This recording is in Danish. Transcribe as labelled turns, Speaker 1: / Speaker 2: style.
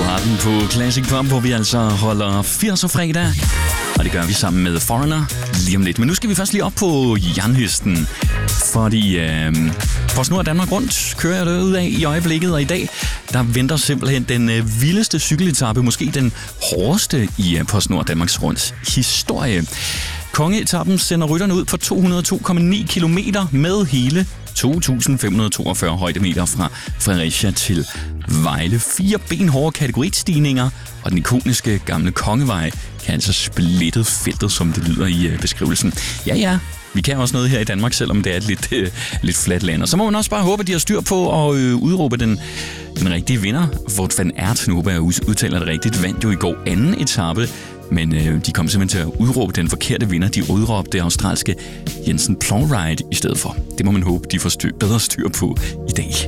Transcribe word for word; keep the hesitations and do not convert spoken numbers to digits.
Speaker 1: Starten på Classic Pop, hvor vi altså holder firser fredag. Og det gør vi sammen med Foreigner lige om lidt. Men nu skal vi først lige op på jernhesten. Fordi øh, PostNord Danmark Rundt kører jeg derud af i øjeblikket. Og i dag, der venter simpelthen den øh, vildeste cykeletappe. Måske den hårdeste i øh, PostNord Danmarks Runds historie. Kongeetappen sender rytterne ud på to hundrede og to komma ni kilometer med hele to tusind fem hundrede og toogfyrre højdemeter fra Fredericia til Vejle. Fire benhårde kategoristigninger, og den ikoniske gamle Kongevej kan altså splittet feltet, som det lyder i beskrivelsen. Ja, ja, vi kan også noget her i Danmark, selvom det er et lidt, øh, lidt fladt land. Og så må man også bare håbe, at de har styr på at øh, udråbe den, den rigtige vinder. Wout van Aert, nu håber jeg udtaler det rigtigt, vandt jo i går anden etape. Men øh, de kom simpelthen til at udråbe den forkerte vinder. De udråbte det australske Jensen Plowright i stedet for. Det må man håbe, de får styr, bedre styr på i dag.